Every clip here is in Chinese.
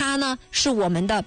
它呢是我们的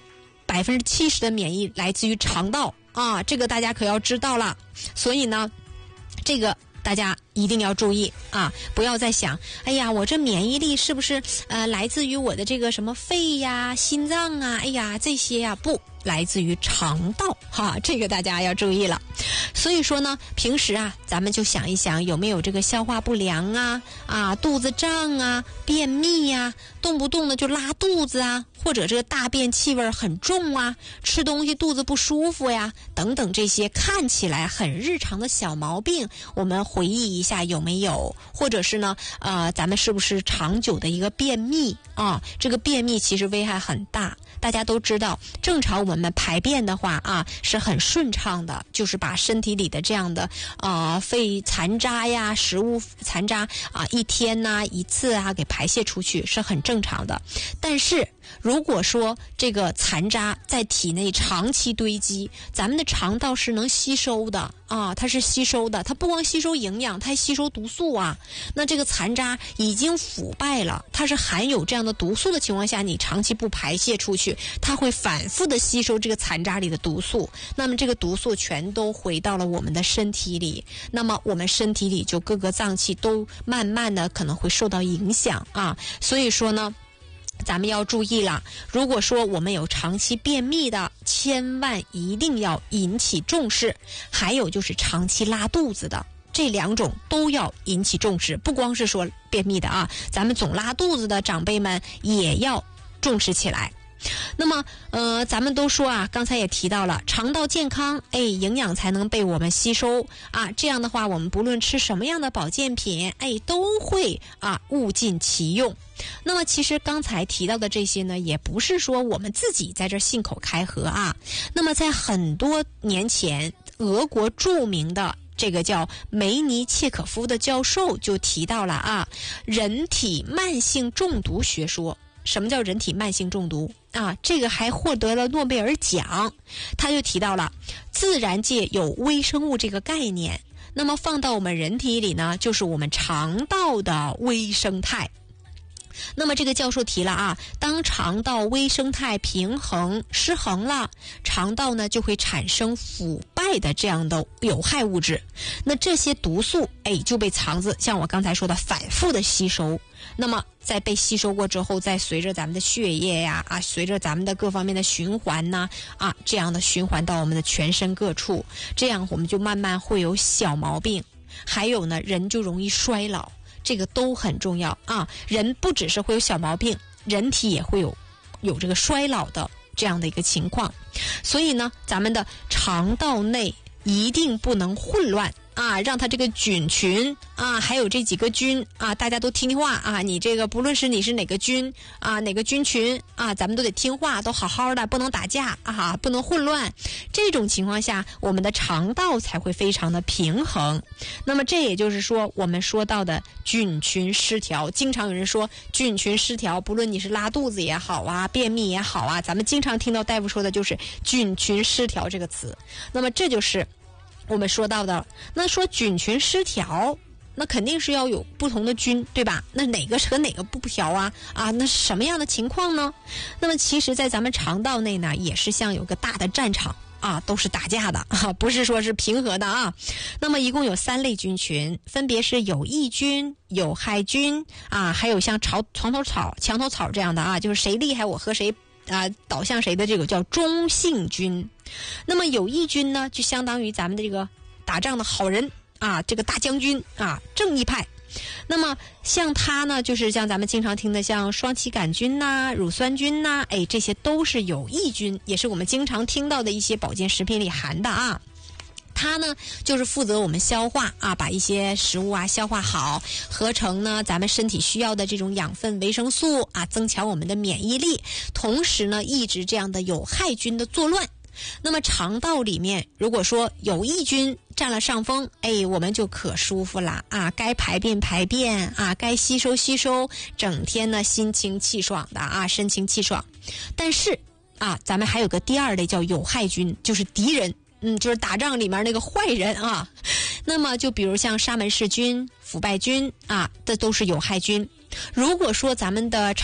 70%的免疫来自于肠道啊，这个大家可要知道了。所以呢，这个大家一定要注意啊，不要再想，哎呀，我这免疫力是不是来自于我的这个什么肺呀、心脏啊，哎呀这些呀，不，来自于肠道哈，这个大家要注意了。所以说呢，平时啊，咱们就想一想有没有这个消化不良啊，肚子胀啊，便秘呀，动不动的就拉肚子啊，或者这个大便气味很重啊，吃东西肚子不舒服呀，等等这些看起来很日常的小毛病，我们回忆一下有没有，或者是呢，咱们是不是长久的一个便秘啊？这个便秘其实危害很大。大家都知道，正常我们排便的话啊是很顺畅的，就是把身体里的这样的废残渣呀、食物残渣啊，一天一次啊给排泄出去是很正常的。但是如果说这个残渣在体内长期堆积，咱们的肠道是能吸收的啊，它是吸收的，它不光吸收营养，它还吸收毒素啊。那这个残渣已经腐败了，它是含有这样的毒素的情况下，你长期不排泄出去，它会反复的吸收这个残渣里的毒素，那么这个毒素全都回到了我们的身体里，那么我们身体里就各个脏器都慢慢的可能会受到影响啊。所以说呢，咱们要注意了，如果说我们有长期便秘的，千万一定要引起重视。还有就是长期拉肚子的，这两种都要引起重视，不光是说便秘的啊，咱们总拉肚子的长辈们也要重视起来。那么咱们都说啊，刚才也提到了，肠道健康，营养才能被我们吸收啊，这样的话我们不论吃什么样的保健品，都会物尽其用。那么其实刚才提到的这些呢，也不是说我们自己在这信口开河啊。那么在很多年前，俄国著名的这个叫梅尼切可夫的教授就提到了人体慢性中毒学说。什么叫人体慢性中毒啊？这个还获得了诺贝尔奖。他就提到了自然界有微生物这个概念，那么放到我们人体里呢，就是我们肠道的微生态。那么这个教授提了当肠道微生态失衡了，肠道呢就会产生腐败的这样的有害物质，那这些毒素就被肠子像我刚才说的反复的吸收，那么在被吸收过之后，再随着咱们的血液呀随着咱们的各方面的循环这样的循环到我们的全身各处，这样我们就慢慢会有小毛病，还有呢人就容易衰老，这个都很重要人不只是会有小毛病，人体也会有这个衰老的这样的一个情况。所以呢，咱们的肠道内一定不能混乱让它这个菌群还有这几个菌大家都听话你这个不论是你是哪个菌哪个菌群咱们都得听话，都好好的，不能打架不能混乱。这种情况下，我们的肠道才会非常的平衡。那么这也就是说我们说到的菌群失调，经常有人说菌群失调，不论你是拉肚子也好便秘也好咱们经常听到大夫说的就是菌群失调这个词。那么这就是我们说到的，那说菌群失调，那肯定是要有不同的菌，对吧？那哪个和哪个不调那是什么样的情况呢？那么其实在咱们肠道内呢，也是像有个大的战场都是打架的不是说是平和的那么一共有3类菌群，分别是有益菌、有害菌还有像墙头草这样的就是谁厉害我和谁倒向谁的这个叫中性菌。那么有益菌呢，就相当于咱们的这个打仗的好人这个大将军正义派。那么像它呢，就是像咱们经常听的像双歧杆菌乳酸菌这些都是有益菌，也是我们经常听到的一些保健食品里含的它呢就是负责我们消化把一些食物消化好，合成呢咱们身体需要的这种养分维生素增强我们的免疫力，同时呢抑制这样的有害菌的作乱。那么肠道里面如果说有益菌占了上风，我们就可舒服了该排便该吸收，整天呢心清气爽的身清气爽。但是咱们还有个第2类叫有害菌，就是敌人，就是打仗里面那个坏人那么就比如像沙门氏菌、腐败菌这都是有害菌。如果说咱们的